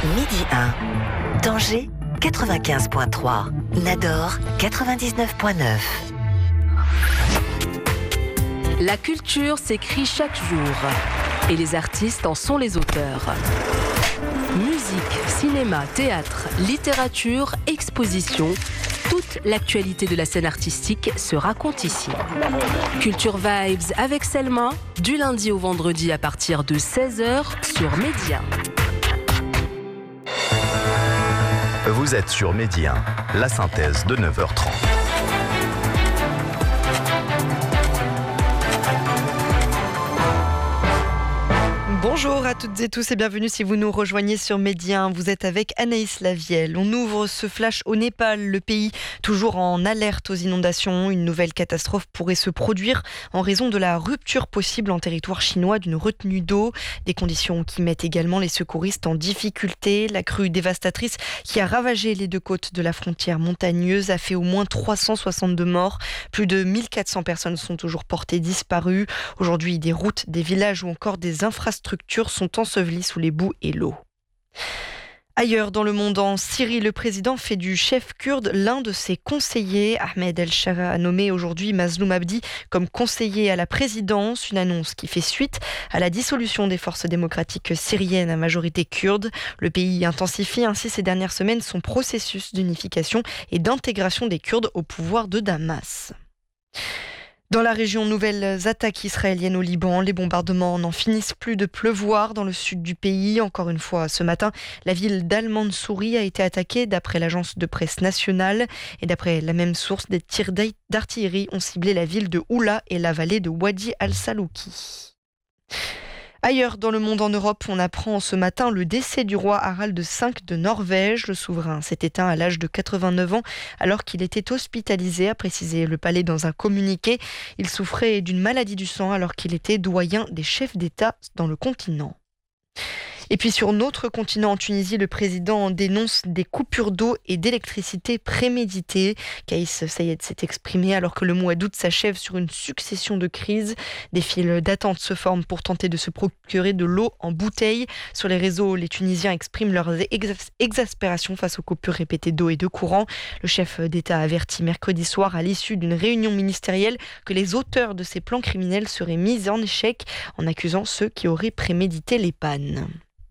Midi 1. Tanger 95.3. Nador 99.9. La culture s'écrit chaque jour et les artistes en sont les auteurs. Musique, cinéma, théâtre, littérature, exposition, toute l'actualité de la scène artistique se raconte ici. Culture Vibes avec Selma, du lundi au vendredi à partir de 16h sur Média. Vous êtes sur Midi 1, la synthèse de 9h30. Bonjour à toutes et tous et bienvenue si vous nous rejoignez sur Midi 1. Vous êtes avec Anaïs Lavielle. On ouvre ce flash au Népal, le pays toujours en alerte aux inondations. Une nouvelle catastrophe pourrait se produire en raison de la rupture possible en territoire chinois d'une retenue d'eau. Des conditions qui mettent également les secouristes en difficulté. La crue dévastatrice qui a ravagé les deux côtes de la frontière montagneuse a fait au moins 362 morts. Plus de 1400 personnes sont toujours portées disparues. Aujourd'hui, des routes, des villages ou encore des infrastructures sont ensevelies sous les boues et l'eau. Ailleurs dans le monde, en Syrie, le président fait du chef kurde l'un de ses conseillers. Ahmed El-Shara a nommé aujourd'hui Mazloum Abdi comme conseiller à la présidence, une annonce qui fait suite à la dissolution des forces démocratiques syriennes à majorité kurde. Le pays intensifie ainsi ces dernières semaines son processus d'unification et d'intégration des Kurdes au pouvoir de Damas. Dans la région, nouvelles attaques israéliennes au Liban. Les bombardements n'en finissent plus de pleuvoir dans le sud du pays. Encore une fois, ce matin, la ville d'Al-Mansouri a été attaquée d'après l'agence de presse nationale. Et d'après la même source, des tirs d'artillerie ont ciblé la ville de Oula et la vallée de Wadi al-Salouki. Ailleurs dans le monde, en Europe, on apprend ce matin le décès du roi Harald V de Norvège. Le souverain s'est éteint à l'âge de 89 ans alors qu'il était hospitalisé, a précisé le palais dans un communiqué. Il souffrait d'une maladie du sang alors qu'il était doyen des chefs d'État dans le continent. Et puis sur notre continent, en Tunisie, le président dénonce des coupures d'eau et d'électricité préméditées. Kaïs Sayed s'est exprimé alors que le mois d'août s'achève sur une succession de crises. Des files d'attente se forment pour tenter de se procurer de l'eau en bouteille. Sur les réseaux, les Tunisiens expriment leur exaspération face aux coupures répétées d'eau et de courant. Le chef d'État a averti mercredi soir à l'issue d'une réunion ministérielle que les auteurs de ces plans criminels seraient mis en échec en accusant ceux qui auraient prémédité les pannes.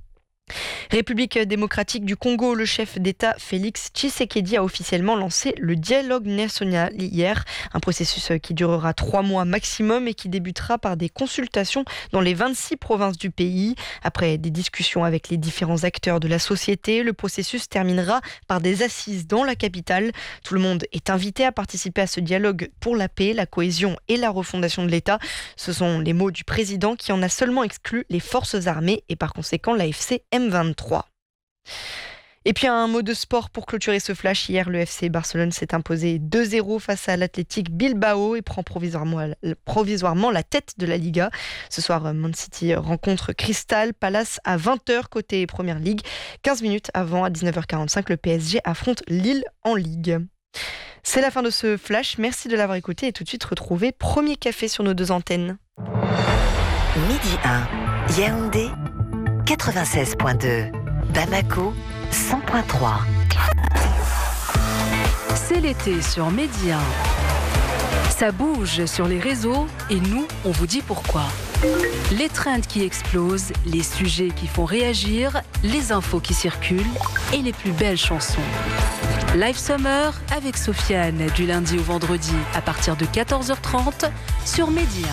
République démocratique du Congo, le chef d'État Félix Tshisekedi a officiellement lancé le dialogue national hier, un processus qui durera 3 mois maximum et qui débutera par des consultations dans les 26 provinces du pays. Après des discussions avec les différents acteurs de la société, le processus terminera par des assises dans la capitale. Tout le monde est invité à participer à ce dialogue pour la paix, la cohésion et la refondation de l'État. Ce sont les mots du président qui en a seulement exclu les forces armées et par conséquent l'AFC M23. Et puis un mot de sport pour clôturer ce flash. Hier, le FC Barcelone s'est imposé 2-0 face à l'Athletic Bilbao et prend provisoirement la tête de la Liga. Ce soir, Man City rencontre Crystal Palace à 20h côté Première Ligue. 15 minutes avant, à 19h45, le PSG affronte Lille en Ligue. C'est la fin de ce flash. Merci de l'avoir écouté et tout de suite retrouvez Premier Café sur nos 2 antennes. Midi 1. Yaoundé 96.2. Bamako 100.3. C'est l'été sur Média. Ça bouge sur les réseaux et nous, on vous dit pourquoi. Les trends qui explosent, les sujets qui font réagir, les infos qui circulent et les plus belles chansons. Live Summer avec Sofiane du lundi au vendredi à partir de 14h30 sur Média.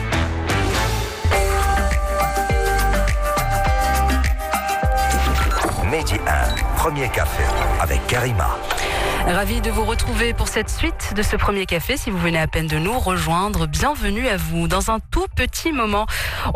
Midi 1, Premier Café avec Karima. Ravi de vous retrouver pour cette suite de ce Premier Café. Si vous venez à peine de nous rejoindre, bienvenue à vous. Dans un tout petit moment,